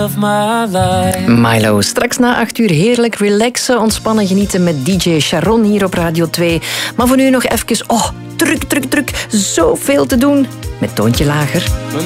of my life. Milo, straks na 8 uur heerlijk relaxen, ontspannen, genieten met DJ Sharon hier op Radio 2. Maar voor nu nog even, druk, zoveel te doen. Met toontje lager.